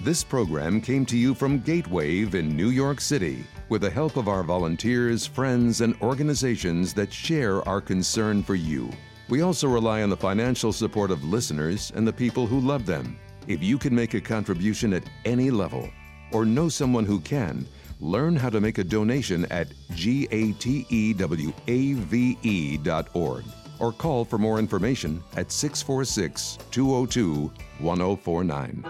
This program came to you from Gatewave in New York City with the help of our volunteers, friends, and organizations that share our concern for you. We also rely on the financial support of listeners and the people who love them. If you can make a contribution at any level or know someone who can, learn how to make a donation at gatewave.org or call for more information at 646-202-1049.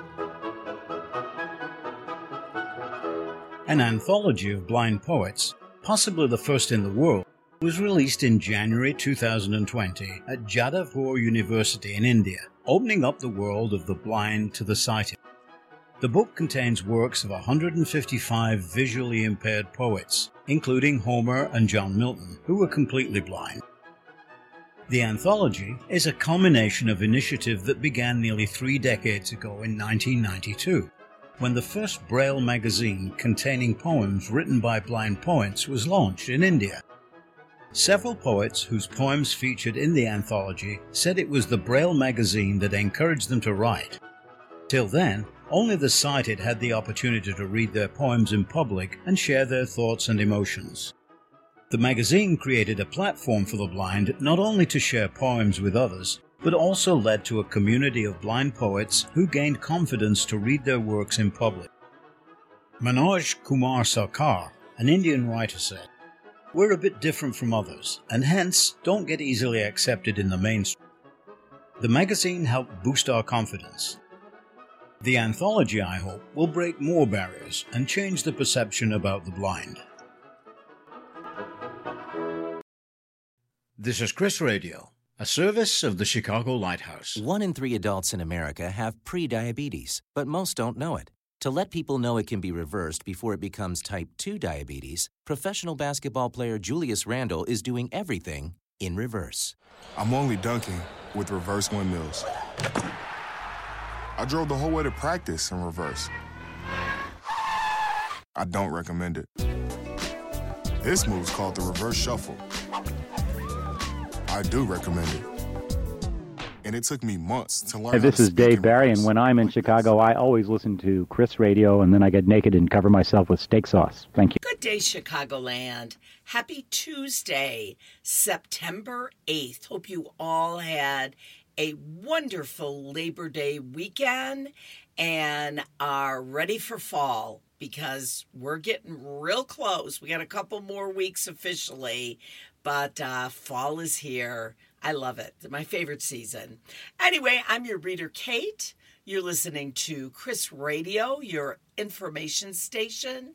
An anthology of blind poets, possibly the first in the world, was released in January 2020 at Jadavpur University in India, opening up the world of the blind to the sighted. The book contains works of 155 visually impaired poets, including Homer and John Milton, who were completely blind. The anthology is a culmination of initiative that began nearly 3 decades ago in 1992, when the first Braille magazine containing poems written by blind poets was launched in India. Several poets whose poems featured in the anthology said it was the Braille magazine that encouraged them to write. Till then, only the sighted had the opportunity to read their poems in public and share their thoughts and emotions. The magazine created a platform for the blind not only to share poems with others, but also led to a community of blind poets who gained confidence to read their works in public. Manoj Kumar Sarkar, an Indian writer, said, "We're a bit different from others, and hence don't get easily accepted in the mainstream. The magazine helped boost our confidence. The anthology, I hope, will break more barriers and change the perception about the blind." This is Chris Radio, a service of the Chicago Lighthouse. 1 in 3 adults in America have pre-diabetes, but most don't know it. To let people know it can be reversed before it becomes type 2 diabetes, professional basketball player Julius Randle is doing everything in reverse. I'm only dunking with reverse windmills. I drove the whole way to practice in reverse. I don't recommend it. This move's called the reverse shuffle. I do recommend it. And it took me months to learn. Hey, this is Dave Barry, and when I'm in Chicago, I always listen to Chris Radio, and then I get naked and cover myself with steak sauce. Thank you. Good day, Chicagoland. Happy Tuesday, September 8th. Hope you all had a wonderful Labor Day weekend and are ready for fall, because we're getting real close. We got a couple more weeks officially, but fall is here. I love it. It's my favorite season. Anyway, I'm your reader, Kate. You're listening to Chris Radio, your information station.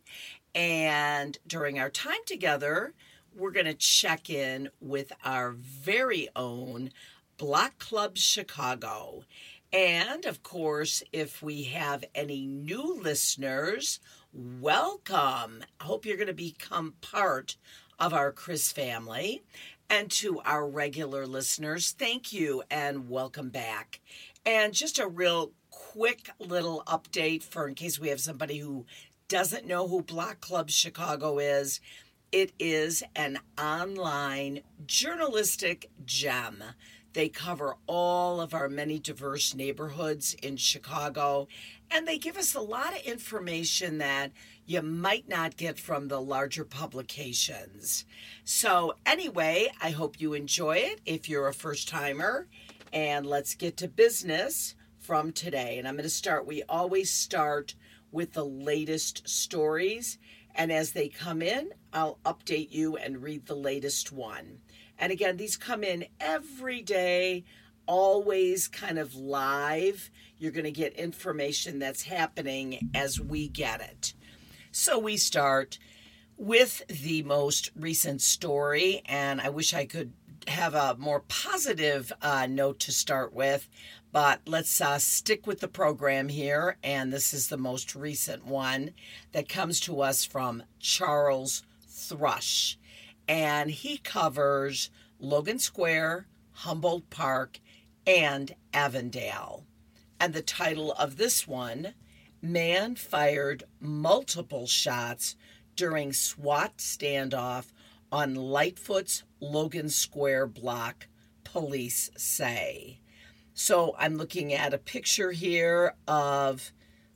And during our time together, we're going to check in with our very own Block Club Chicago. And, of course, if we have any new listeners, welcome. I hope you're going to become part of our Chris family. And to our regular listeners, thank you and welcome back. And just a real quick little update for in case we have somebody who doesn't know who Block Club Chicago is. It is an online journalistic gem. They cover all of our many diverse neighborhoods in Chicago, and they give us a lot of information that you might not get from the larger publications. So anyway, I hope you enjoy it if you're a first-timer, and let's get to business from today. And I'm going to start, we always start with the latest stories, and as they come in, I'll update you and read the latest one. And again, these come in every day, always kind of live. You're going to get information that's happening as we get it. So we start with the most recent story, and I wish I could have a more positive note to start with, but let's stick with the program here, and this is the most recent one that comes to us from Charles Thrush. And he covers Logan Square, Humboldt Park, and Avondale. And the title of this one, Man Fired Multiple Shots During SWAT Standoff on Lightfoot's Logan Square block, police say. So I'm looking at a picture here of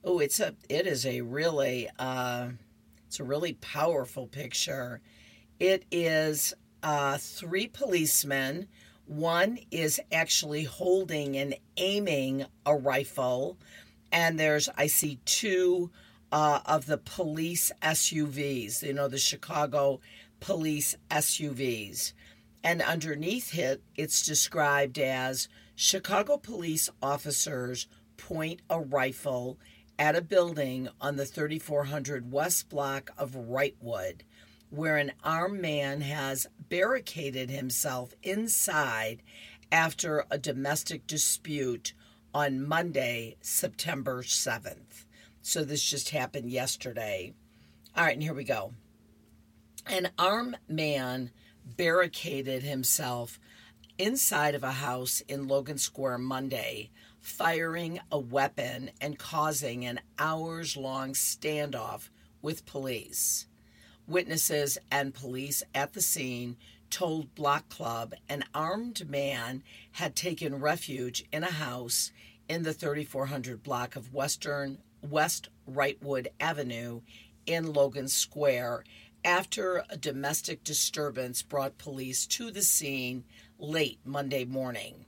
Oh, it is a really it's a really powerful picture. It is 3 policemen. One is actually holding and aiming a rifle, and I see 2 of the police SUVs, the Chicago police SUVs. And underneath it's described as Chicago police officers point a rifle at a building on the 3400 West block of Wrightwood, where an armed man has barricaded himself inside after a domestic dispute on Monday, September 7th. So this just happened yesterday. All right, and here we go. An armed man barricaded himself inside of a house in Logan Square Monday, firing a weapon and causing an hours-long standoff with police. Witnesses and police at the scene told Block Club an armed man had taken refuge in a house in the 3400 block of West Wrightwood Avenue in Logan Square after a domestic disturbance brought police to the scene late Monday morning.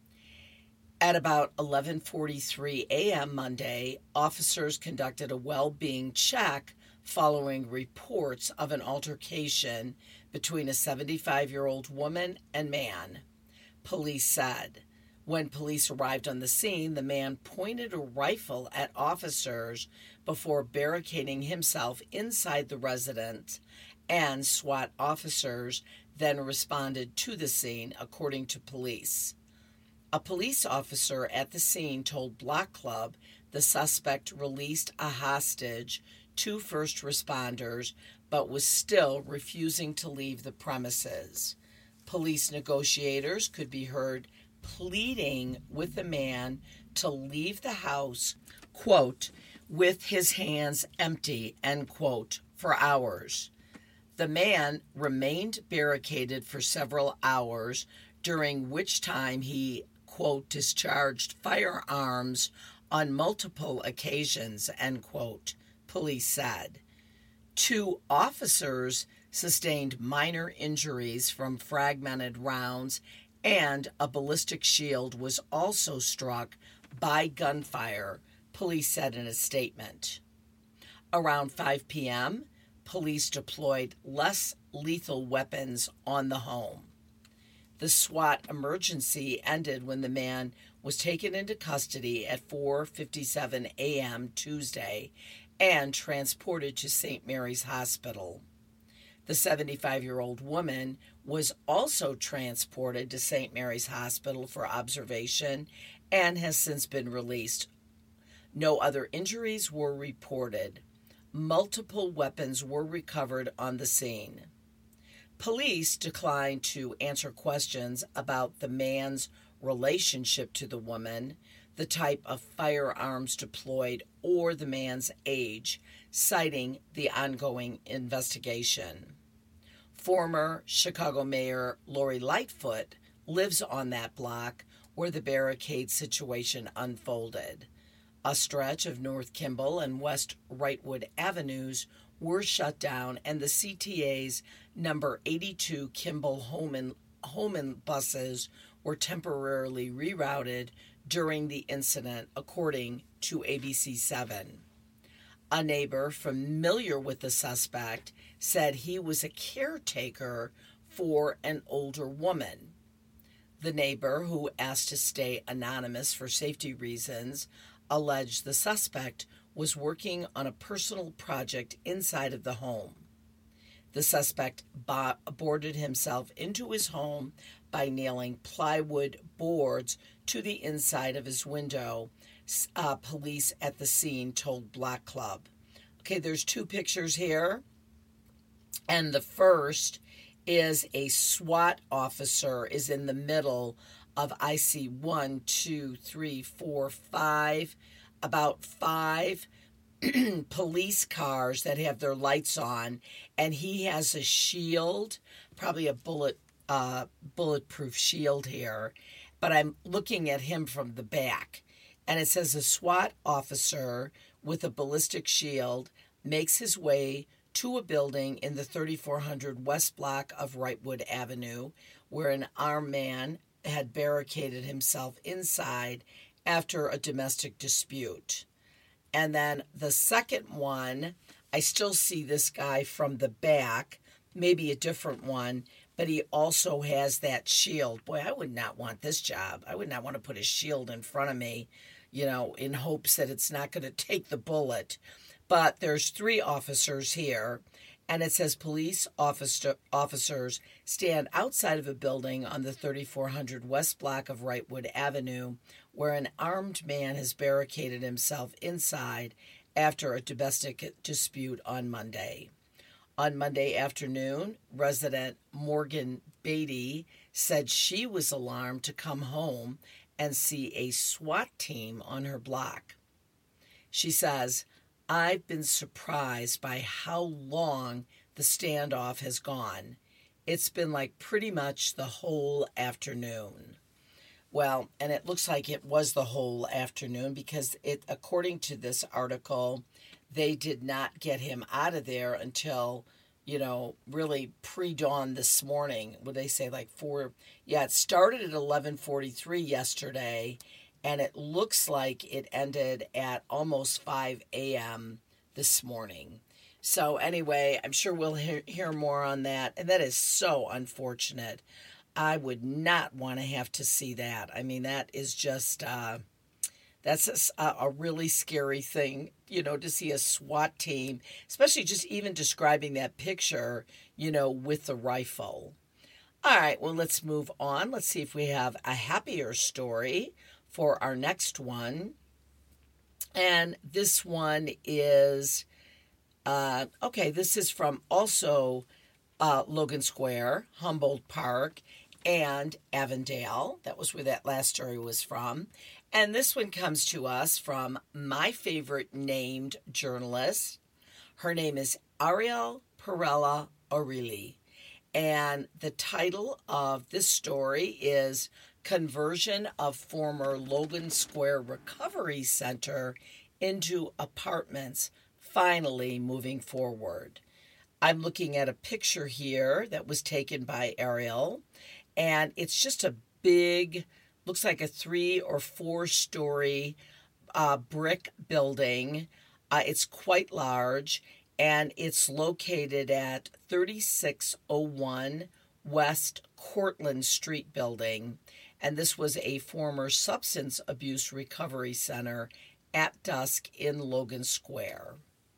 At about 11:43 a.m. Monday, officers conducted a well-being check following reports of an altercation between a 75-year-old woman and man. Police said. When police arrived on the scene, the man pointed a rifle at officers before barricading himself inside the residence, and SWAT officers then responded to the scene, according to police. A police officer at the scene told Block Club the suspect released a hostage to first responders, but was still refusing to leave the premises. Police negotiators could be heard pleading with the man to leave the house, quote, with his hands empty, end quote, for hours. The man remained barricaded for several hours, during which time he, quote, discharged firearms on multiple occasions, end quote, police said. 2 officers sustained minor injuries from fragmented rounds, and a ballistic shield was also struck by gunfire, police said in a statement. Around 5 p.m., police deployed less lethal weapons on the home. The SWAT emergency ended when the man was taken into custody at 4:57 a.m. Tuesday and transported to St. Mary's Hospital. The 75-year-old woman was also transported to St. Mary's Hospital for observation and has since been released. No other injuries were reported. Multiple weapons were recovered on the scene. Police declined to answer questions about the man's relationship to the woman, the type of firearms deployed, or the man's age, citing the ongoing investigation. Former Chicago Mayor Lori Lightfoot lives on that block where the barricade situation unfolded. A stretch of North Kimball and West Wrightwood Avenues were shut down, and the CTA's number 82 Kimball Homan buses were temporarily rerouted during the incident, according to ABC7. A neighbor familiar with the suspect said he was a caretaker for an older woman. The neighbor, who asked to stay anonymous for safety reasons, alleged the suspect was working on a personal project inside of the home. The suspect boarded himself into his home by nailing plywood boards to the inside of his window, police at the scene told Block Club. Okay, there's 2 pictures here, and the first is a SWAT officer is in the middle of, I see 1, 2, 3, 4, 5, about 5 police cars that have their lights on, and he has a shield, probably a bulletproof shield here, but I'm looking at him from the back, And it says a SWAT officer with a ballistic shield makes his way to a building in the 3400 West block of Wrightwood Avenue, where an armed man had barricaded himself inside after a domestic dispute. And then the second one, I still see this guy from the back, maybe a different one, but he also has that shield. Boy, I would not want this job. I would not want to put a shield in front of me, in hopes that it's not going to take the bullet. But there's 3 officers here, and it says police officers stand outside of a building on the 3400 West block of Wrightwood Avenue, where an armed man has barricaded himself inside after a domestic dispute on Monday. On Monday afternoon, resident Morgan Beatty said she was alarmed to come home and see a SWAT team on her block. She says, "I've been surprised by how long the standoff has gone. It's been like pretty much the whole afternoon." Well, and it looks like it was the whole afternoon because according to this article, they did not get him out of there until, really pre-dawn this morning. Would they say like 4? Yeah, it started at 11:43 yesterday, and it looks like it ended at almost 5 a.m. this morning. So anyway, I'm sure we'll hear more on that, and that is so unfortunate. I would not want to have to see that. I mean, that is just, that's a really scary thing, to see a SWAT team, especially just even describing that picture, with the rifle. All right, well, let's move on. Let's see if we have a happier story for our next one. And this one is, this is from also Logan Square, Humboldt Park, and Avondale. That was where that last story was from. And this one comes to us from my favorite named journalist. Her name is Ariel Perella O'Reilly. And the title of this story is Conversion of Former Logan Square Recovery Center into Apartments, Finally Moving Forward. I'm looking at a picture here that was taken by Ariel, and it's just a big, looks like a 3 or 4 story brick building. It's quite large, and it's located at 3601 West Cortlandt Street building. And this was a former substance abuse recovery center at dusk in Logan Square.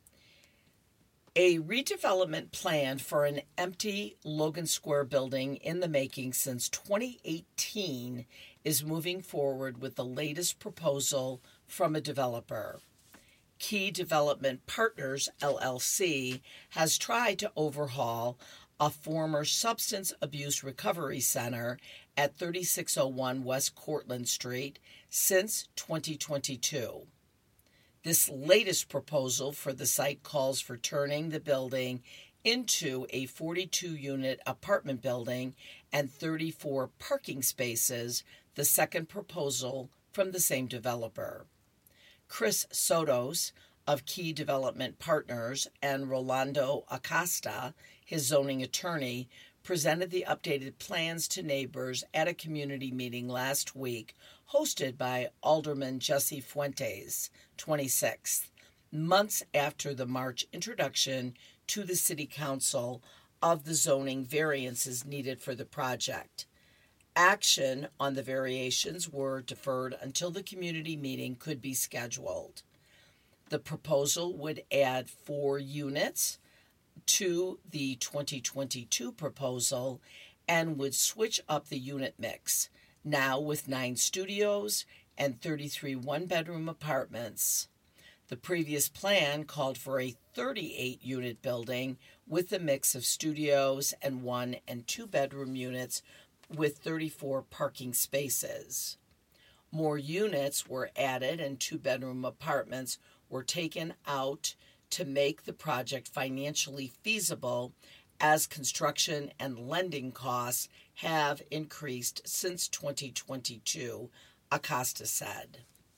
A redevelopment plan for an empty Logan Square building in the making since 2018 is moving forward with the latest proposal from a developer. Key Development Partners, LLC, has tried to overhaul a former substance abuse recovery center at 3601 West Cortlandt Street since 2022. This latest proposal for the site calls for turning the building into a 42-unit apartment building and 34 parking spaces, the second proposal from the same developer. Chris Sotos of Key Development Partners and Rolando Acosta, his zoning attorney, presented the updated plans to neighbors at a community meeting last week hosted by Alderman Jesse Fuentes, 26th, months after the March introduction to the City Council of the zoning variances needed for the project. Action on the variations were deferred until the community meeting could be scheduled. The proposal would add 4 units to the 2022 proposal and would switch up the unit mix, now with 9 studios and 33 one-bedroom apartments. The previous plan called for a 38-unit building with a mix of studios and 1- and 2-bedroom units with 34 parking spaces. More units were added and 2-bedroom apartments were taken out to make the project financially feasible as construction and lending costs have increased since 2022, Acosta said.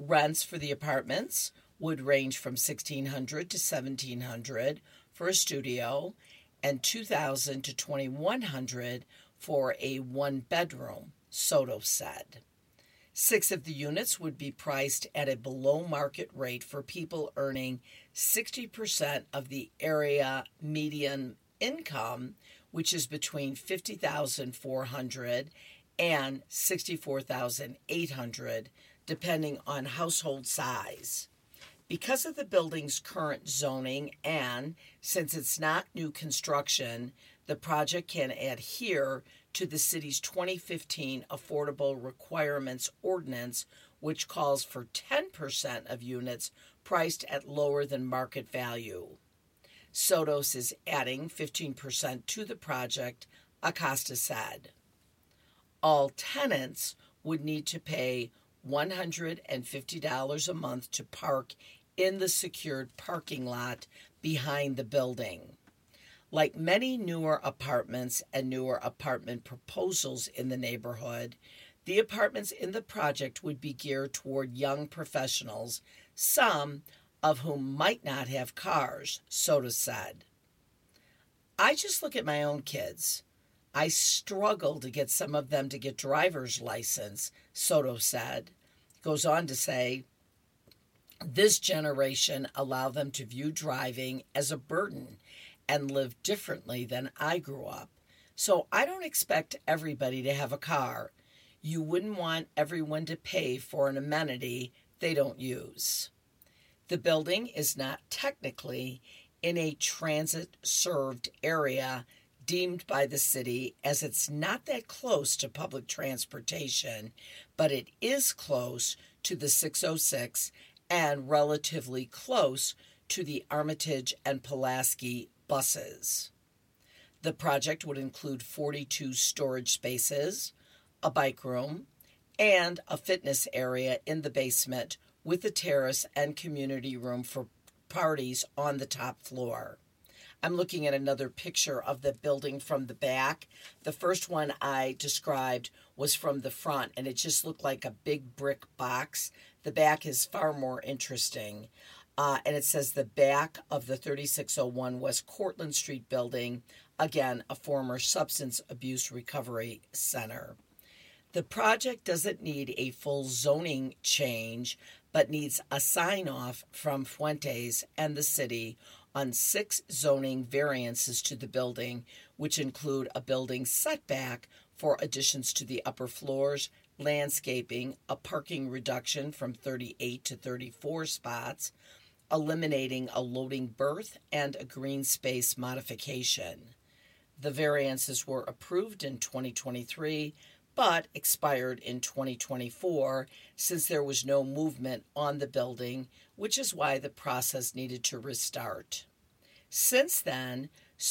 Rents for the apartments would range from $1,600 to $1,700 for a studio and $2,000 to $2,100 for a one-bedroom, Soto said. 6 of the units would be priced at a below-market rate for people earning 60% of the area median income, which is between $50,400 and $64,800, depending on household size. Because of the building's current zoning and since it's not new construction, the project can adhere to the city's 2015 Affordable Requirements Ordinance, which calls for 10% of units priced at lower than market value. Sotos is adding 15% to the project, Acosta said. All tenants would need to pay $150 a month to park in the secured parking lot behind the building. Like many newer apartments and newer apartment proposals in the neighborhood, the apartments in the project would be geared toward young professionals, some of whom might not have cars, Soto said. I just look at my own kids. I struggle to get some of them to get driver's license, Soto said. Goes on to say, this generation allow them to view driving as a burden and live differently than I grew up. So I don't expect everybody to have a car. You wouldn't want everyone to pay for an amenity they don't use. The building is not technically in a transit-served area deemed by the city, as it's not that close to public transportation, but it is close to the 606 and relatively close to the Armitage and Pulaski buses. The project would include 42 storage spaces, a bike room, and a fitness area in the basement with a terrace and community room for parties on the top floor. I'm looking at another picture of the building from the back. The first one I described was from the front, and it just looked like a big brick box. The back is far more interesting. And it says the back of the 3601 West Cortlandt Street building, again, a former substance abuse recovery center. The project doesn't need a full zoning change, but needs a sign-off from Fuentes and the city on 6 zoning variances to the building, which include a building setback for additions to the upper floors, landscaping, a parking reduction from 38 to 34 spots, eliminating a loading berth, and a green space modification. The variances were approved in 2023, but expired in 2024 since there was no movement on the building, which is why the process needed to restart. Since then,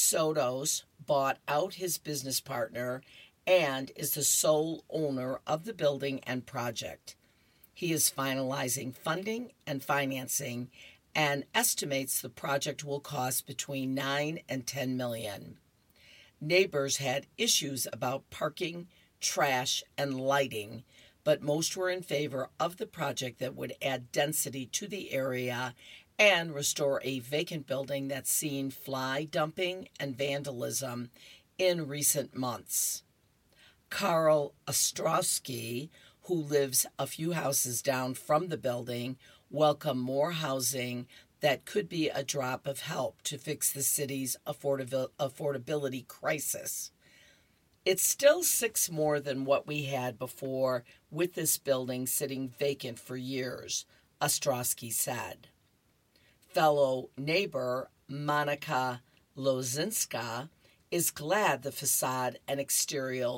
Sotos bought out his business partner and is the sole owner of the building and project. He is finalizing funding and financing and estimates the project will cost between $9 and $10 million. Neighbors had issues about parking, trash, and lighting, but most were in favor of the project that would add density to the area and restore a vacant building that's seen fly dumping and vandalism in recent months. Karl Ostrowski, who lives a few houses down from the building, welcomed more housing that could be a drop of help to fix the city's affordability crisis. It's still 6 more than what we had before, with this building sitting vacant for years, Ostrowski said. Fellow neighbor Monica Lozinska is glad the facade and exterior,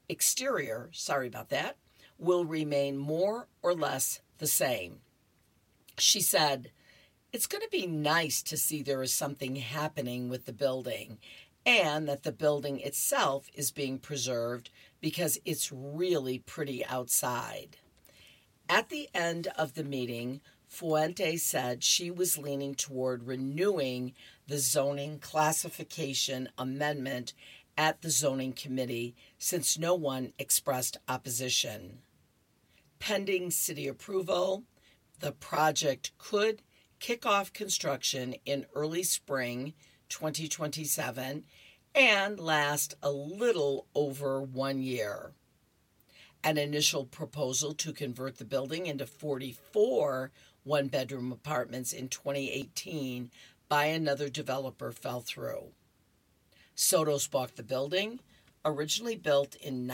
will remain more or less the same. She said, "It's going to be nice to see there is something happening with the building and that the building itself is being preserved because it's really pretty outside." At the end of the meeting, Fuente said she was leaning toward renewing the zoning classification amendment at the zoning committee since no one expressed opposition. Pending city approval, The project could kick off construction in early spring 2027 and last a little over 1 year. An initial proposal to convert the building into 44 one-bedroom apartments in 2018 by another developer fell through. Sotos bought the building, originally built in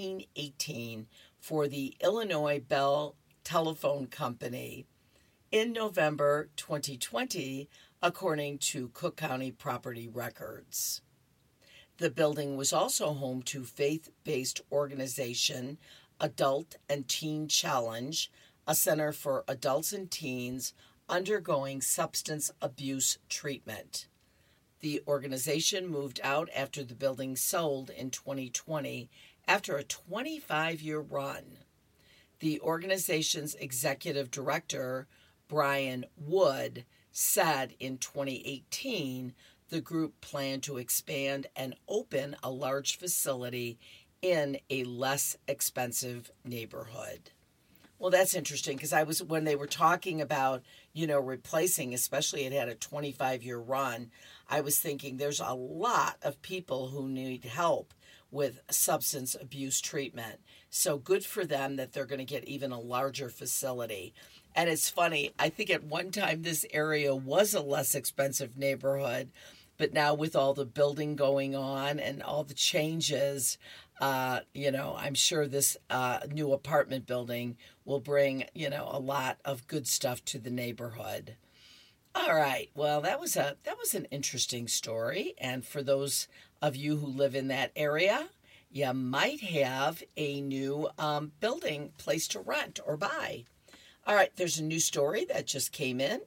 1918 for the Illinois Bell Telephone Company, in November 2020, according to Cook County property records. The building was also home to faith-based organization Adult and Teen Challenge, a center for adults and teens undergoing substance abuse treatment. The organization moved out after the building sold in 2020 after a 25-year run. The organization's executive director, Brian Wood, said in 2018 the group planned to expand and open a large facility in a less expensive neighborhood. Well, that's interesting because when they were talking about, replacing, especially it had a 25-year run, I was thinking there's a lot of people who need help with substance abuse treatment. So good for them that they're going to get even a larger facility. And it's funny, I think at one time this area was a less expensive neighborhood, but now with all the building going on and all the changes, I'm sure this new apartment building will bring, a lot of good stuff to the neighborhood. All right. Well, that was an interesting story. And for those of you who live in that area, you might have a new building place to rent or buy. All right. There's a new story that just came in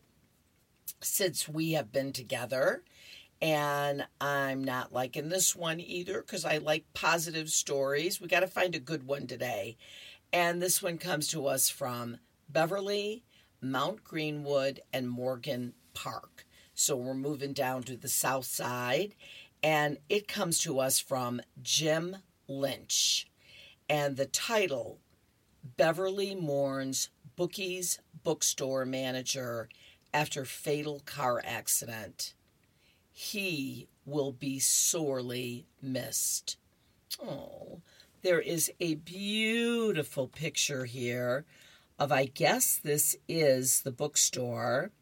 since we have been together. And I'm not liking this one either because I like positive stories. We got to find a good one today. And this one comes to us from Beverly, Mount Greenwood, and Morgan Park. So we're moving down to the south side. And it comes to us from Jim Lynch. And the title, Beverly mourns Bookies bookstore manager after fatal car accident. He will be sorely missed. Oh, there is a beautiful picture here of, I guess this is the bookstore.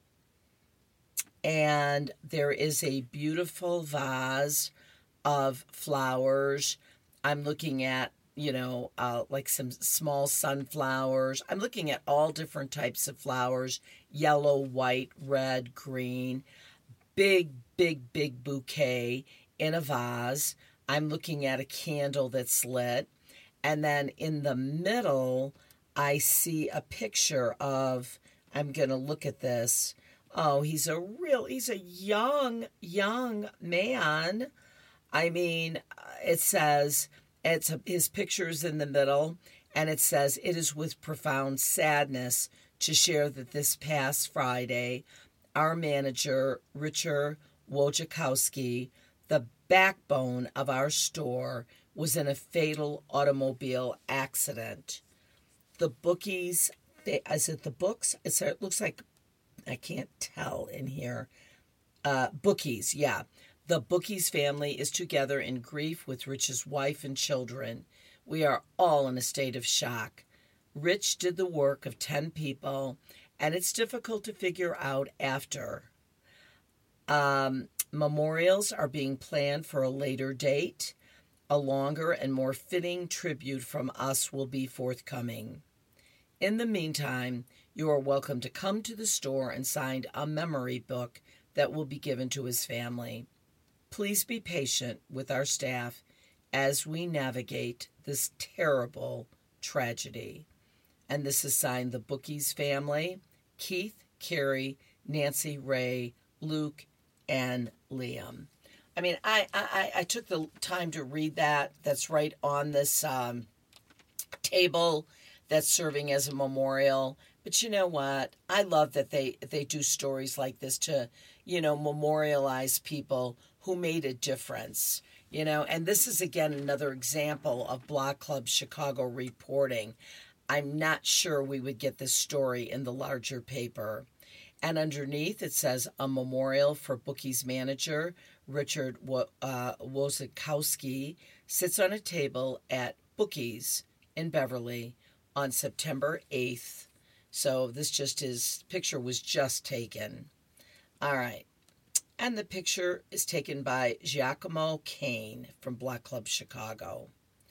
And there is a beautiful vase of flowers. I'm looking at, like some small sunflowers. I'm looking at all different types of flowers, yellow, white, red, green. Big bouquet in a vase. I'm looking at a candle that's lit. And then in the middle, I see a picture of, I'm going to look at this. Oh, he's a young man. I mean, it says, his picture's in the middle, and it says, it is with profound sadness to share that this past Friday, our manager, Richard Wojciechowski, the backbone of our store, was in a fatal automobile accident. The bookies, is it the books? It looks like, I can't tell in here. Bookies, yeah. The Bookies family is together in grief with Rich's wife and children. We are all in a state of shock. Rich did the work of 10 people, and it's difficult to figure out after. Memorials are being planned for a later date. A longer and more fitting tribute from us will be forthcoming. In the meantime, you are welcome to come to the store and sign a memory book that will be given to his family. Please be patient with our staff as we navigate this terrible tragedy. And this is signed the Bookies family, Keith, Carrie, Nancy, Ray, Luke, and Liam. I mean, I took the time to read that. That's right on this table that's serving as a memorial. But you know what? I love that they do stories like this to, memorialize people who made a difference. And this is, again, another example of Block Club Chicago reporting. I'm not sure we would get this story in the larger paper. And underneath it says a memorial for Bookies manager Richard Wojciechowski sits on a table at Bookies in Beverly on September 8th. So this just his picture was just taken. All right. And the picture is taken by Giacomo Kane from Black Club Chicago.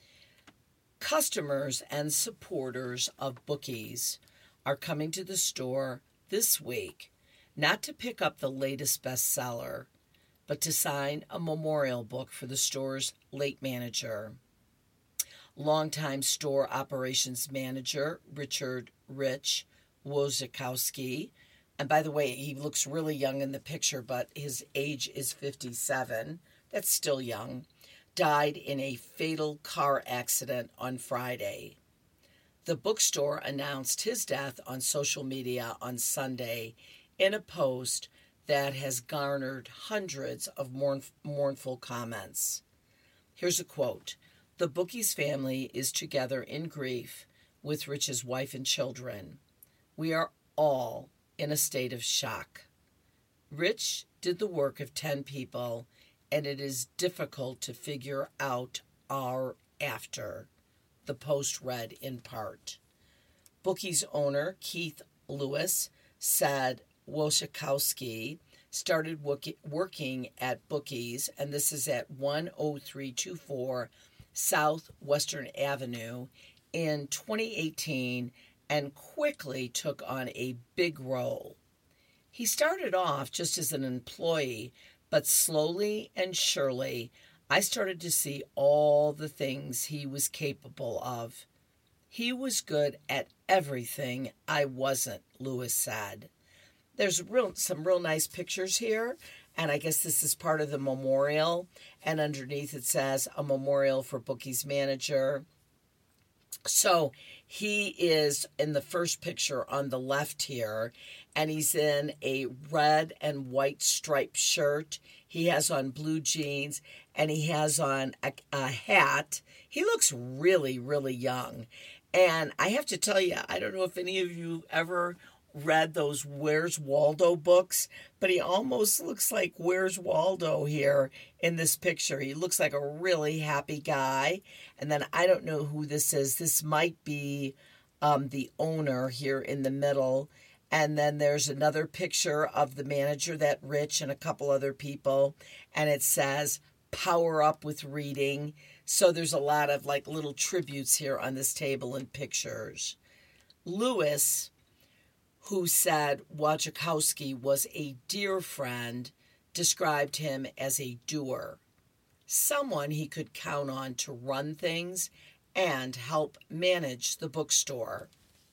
Customers and supporters of Bookies are coming to the store this week, not to pick up the latest bestseller, but to sign a memorial book for the store's late manager. Longtime store operations manager Richard Rich Wojciechowski, and by the way, he looks really young in the picture, but his age is 57. That's still young. Died in a fatal car accident on Friday. The bookstore announced his death on social media on Sunday in a post that has garnered hundreds of mournful comments. Here's a quote. "The Bookies family is together in grief with Rich's wife and children. We are all in a state of shock. Rich did the work of 10 people, and it is difficult to figure out our after," the post read in part. Bookies owner Keith Lewis said Wojciechowski started working at Bookies, and this is at 10324 South Western Avenue, in 2018 and quickly took on a big role. He started off just as an employee, but slowly and surely, I started to see all the things he was capable of. He was good at everything I wasn't, Lewis said. There's some real nice pictures here, and I guess this is part of the memorial, and underneath it says a memorial for Bookies manager. So he is in the first picture on the left here, and he's in a red and white striped shirt. He has on blue jeans, and he has on a hat. He looks really, really young. And I have to tell you, I don't know if any of you ever read those Where's Waldo books, but he almost looks like Where's Waldo here in this picture. He looks like a really happy guy. And then I don't know who this is. This might be the owner here in the middle. And then there's another picture of the manager, that Rich, and a couple other people. And it says, "Power up with reading." So there's a lot of like little tributes here on this table and pictures. Lewis, who said Wojciechowski was a dear friend, described him as a doer, someone he could count on to run things and help manage the bookstore.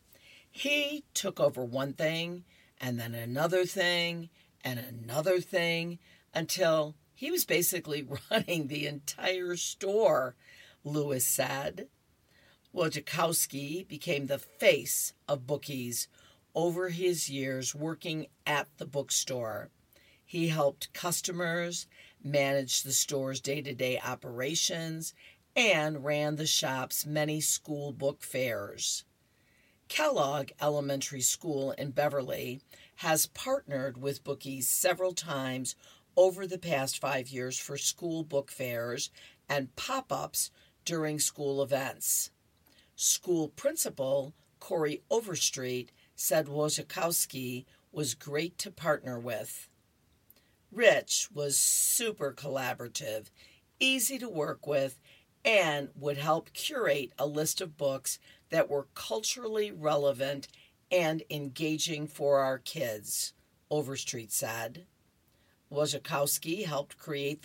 He took over one thing, and then another thing, and another thing, until he was basically running the entire store, Lewis said. Wojciechowski became the face of Bookies over his years working at the bookstore. He helped customers, manage the store's day-to-day operations, and ran the shop's many school book fairs. Kellogg Elementary School in Beverly has partnered with Bookies several times over the past 5 years for school book fairs and pop-ups during school events. School principal Corey Overstreet said Wojciechowski was great to partner with. Rich was super collaborative, easy to work with, and would help curate a list of books that were culturally relevant and engaging for our kids, Overstreet said. Wojciechowski helped curate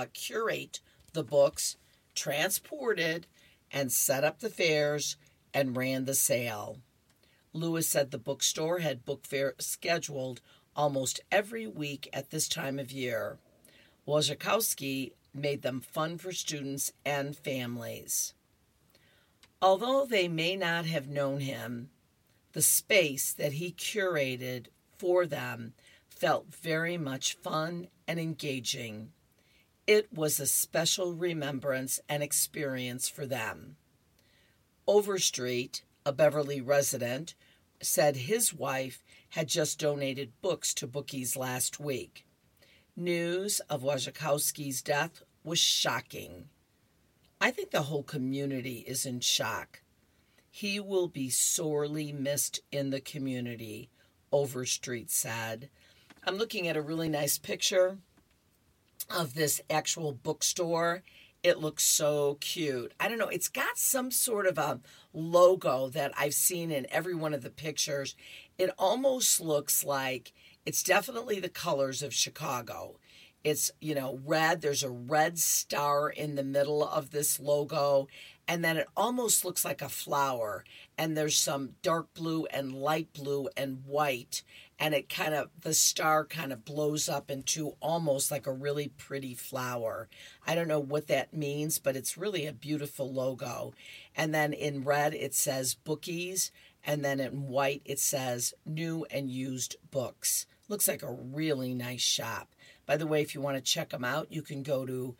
the books, transported and set up the fairs, and ran the sale. Lewis said the bookstore had book fair scheduled almost every week at this time of year. Wojciechowski made them fun for students and families. Although they may not have known him, the space that he curated for them felt very much fun and engaging. It was a special remembrance and experience for them. Overstreet, a Beverly resident, said his wife had just donated books to bookies last week. News of Wojciechowski's death was shocking. I think the whole community is in shock. He will be sorely missed in the community, Overstreet said. I'm looking at a really nice picture of this actual bookstore. It looks so cute. I don't know, it's got some sort of a logo that I've seen in every one of the pictures. It almost looks like it's definitely the colors of Chicago. It's, red. There's a red star in the middle of this logo, and then it almost looks like a flower. And there's some dark blue and light blue and white, and the star kind of blows up into almost like a really pretty flower. I don't know what that means, but it's really a beautiful logo. And then in red, it says bookies, and then in white, it says new and used books. Looks like a really nice shop. By the way, if you want to check them out, you can go to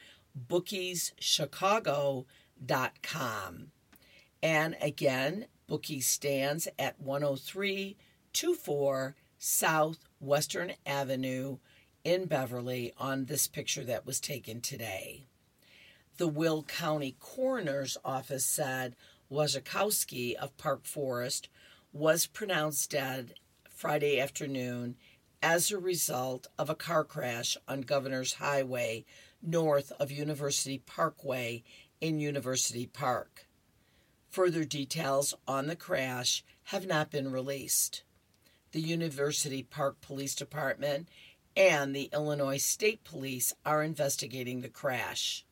bookieschicago.com. And again, Bookies stands at 10324 South Western Avenue in Beverly on this picture that was taken today. The Will County Coroner's Office said Wojciechowski of Park Forest was pronounced dead Friday afternoon as a result of a car crash on Governor's Highway north of University Parkway in University Park. Further details on the crash have not been released. The University Park Police Department and the Illinois State Police are investigating the crash.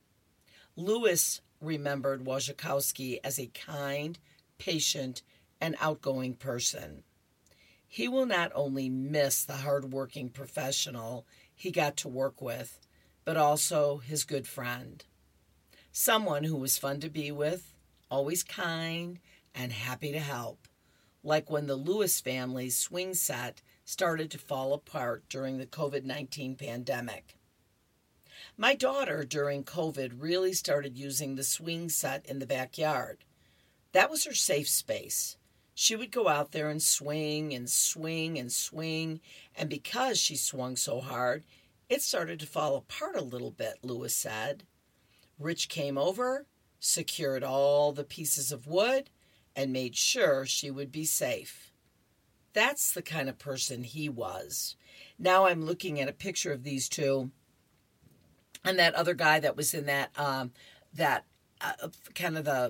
Lewis remembered Wojciechowski as a kind, patient, and outgoing person. He will not only miss the hard-working professional he got to work with, but also his good friend. Someone who was fun to be with, always kind, and happy to help, like when the Lewis family's swing set started to fall apart during the COVID-19 pandemic. My daughter, during COVID, really started using the swing set in the backyard. That was her safe space. She would go out there and swing and swing and swing, and because she swung so hard, it started to fall apart a little bit, Lewis said. Rich came over, secured all the pieces of wood, and made sure she would be safe. That's the kind of person he was. Now I'm looking at a picture of these two, and that other guy that was in that kind of the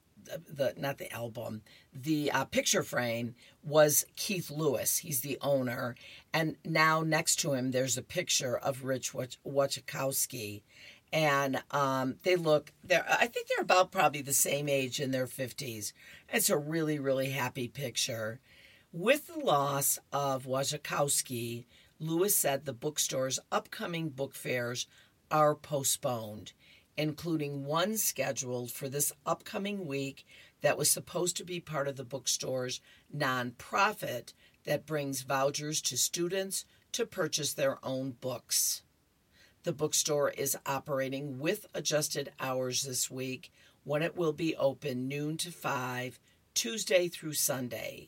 not the album, the picture frame was Keith Lewis. He's the owner. And now next to him, there's a picture of Rich Wojciechowski. And I think they're about probably the same age, in their 50s. It's a really, really happy picture. With the loss of Wojciechowski, Lewis said the bookstore's upcoming book fairs are postponed, including one scheduled for this upcoming week that was supposed to be part of the bookstore's nonprofit that brings vouchers to students to purchase their own books. The bookstore is operating with adjusted hours this week, when it will be open noon to 5, Tuesday through Sunday.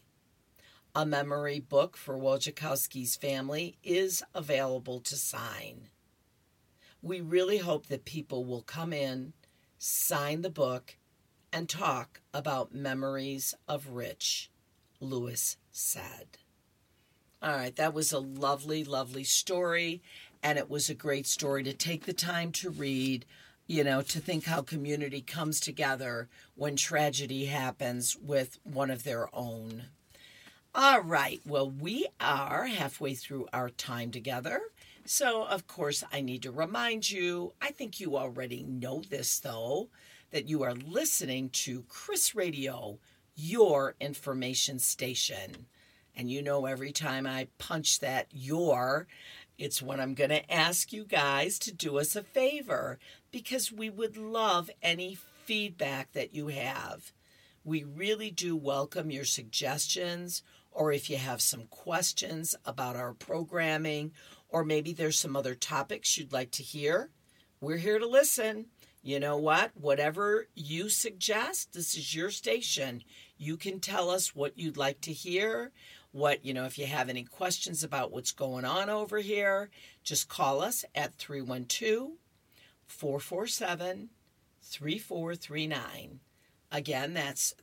A memory book for Wojciechowski's family is available to sign. We really hope that people will come in, sign the book, and talk about memories of Rich, Lewis said. All right, that was a lovely, lovely story, and it was a great story to take the time to read, to think how community comes together when tragedy happens with one of their own. All right, well, we are halfway through our time together. So, of course, I need to remind you, I think you already know this, though, that you are listening to Chris Radio, your information station. And every time I punch that "your," it's when I'm going to ask you guys to do us a favor, because we would love any feedback that you have. We really do welcome your suggestions, or if you have some questions about our programming, or maybe there's some other topics you'd like to hear. We're here to listen. You know what? Whatever you suggest, this is your station. You can tell us what you'd like to hear. If you have any questions about what's going on over here, just call us at 312-447-3439. Again, that's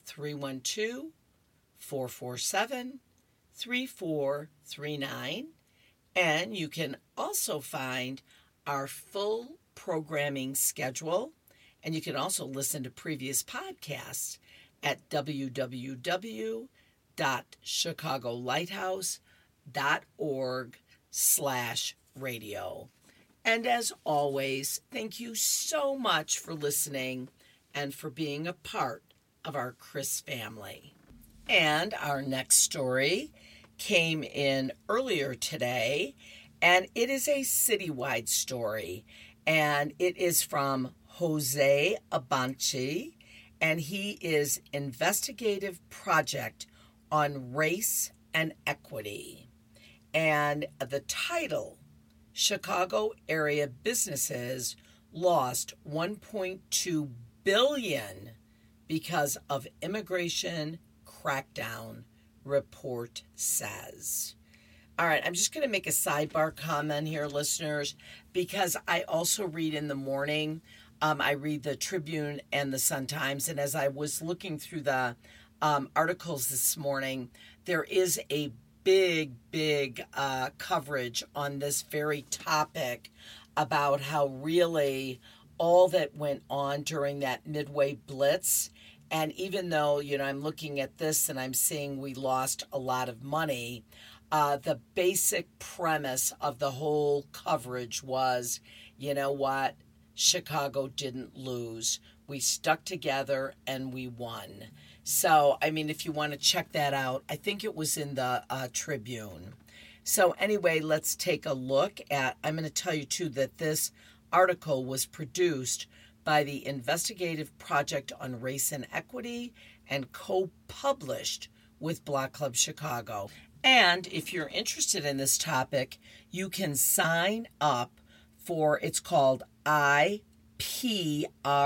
312-447-3439. And you can also find our full programming schedule, and you can also listen to previous podcasts at www.chicagolighthouse.org/radio. And as always, thank you so much for listening and for being a part of our Chris family. And our next story came in earlier today, and it is a citywide story, and it is from Jose Abanchi, and he is Investigative Project on Race and Equity. And the title, Chicago Area Businesses Lost $1.2 billion because of Immigration Crackdown, report says. All right, I'm just going to make a sidebar comment here, listeners, because I also read in the morning. I read the Tribune and the Sun-Times, and as I was looking through the articles this morning, there is a big coverage on this very topic about how really all that went on during that Midway Blitz. And even though, I'm looking at this and I'm seeing we lost a lot of money, the basic premise of the whole coverage was, you know what? Chicago didn't lose. We stuck together and we won. So, if you want to check that out, I think it was in the Tribune. So anyway, let's take a look at, I'm going to tell you too that this article was produced by the Investigative Project on Race and Equity and co-published with Block Club Chicago. And if you're interested in this topic, you can sign up for, it's called IPRE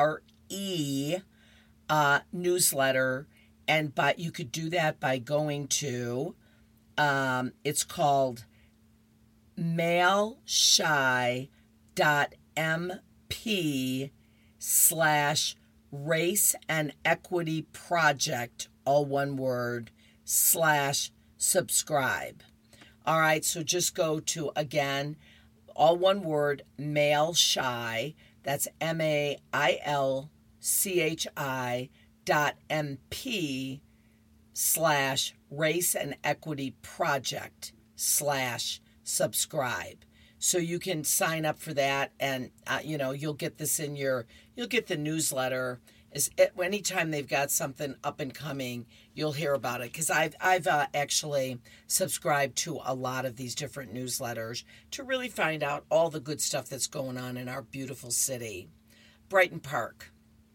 newsletter, and you could do that by going to, it's called mailshy.mp/race and equity project, all one word, /subscribe. All right, so just go to, again, all one word, mailshy, that's mailshy.mp/race and equity project /subscribe. So you can sign up for that, and you'll get this in you'll get the newsletter. Anytime they've got something up and coming, you'll hear about it, because I've actually subscribed to a lot of these different newsletters to really find out all the good stuff that's going on in our beautiful city. Brighton Park.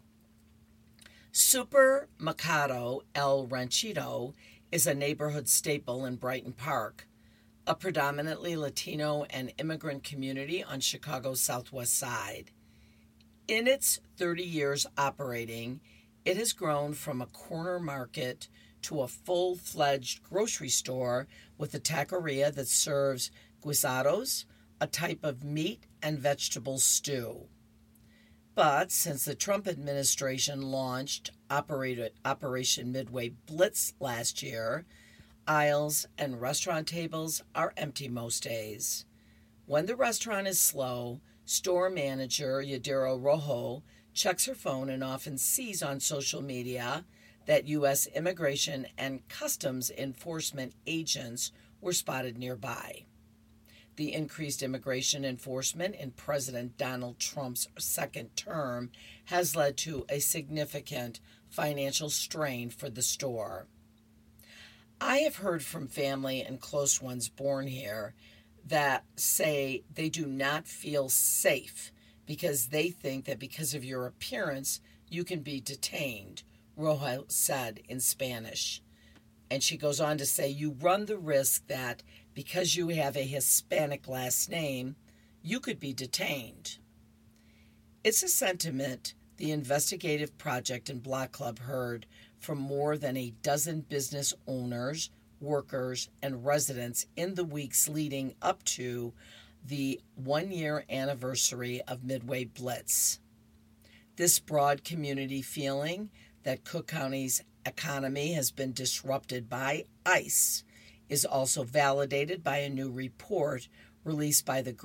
Supermercado El Ranchito is a neighborhood staple in Brighton Park, a predominantly Latino and immigrant community on Chicago's southwest side. In its 30 years operating, it has grown from a corner market to a full-fledged grocery store with a taqueria that serves guisados, a type of meat and vegetable stew. But since the Trump administration launched Operation Midway Blitz last year, aisles and restaurant tables are empty most days. When the restaurant is slow, store manager Yadira Rojo checks her phone and often sees on social media that U.S. Immigration and Customs Enforcement agents were spotted nearby. The increased immigration enforcement in President Donald Trump's second term has led to a significant financial strain for the store. I have heard from family and close ones born here that say they do not feel safe because they think that because of your appearance, you can be detained, Rojo said in Spanish. And she goes on to say, you run the risk that because you have a Hispanic last name, you could be detained. It's a sentiment the investigative project and Block Club heard from more than a dozen business owners, workers, and residents in the weeks leading up to the 1-year anniversary of Midway Blitz. This broad community feeling that Cook County's economy has been disrupted by ICE is also validated by a new report released by the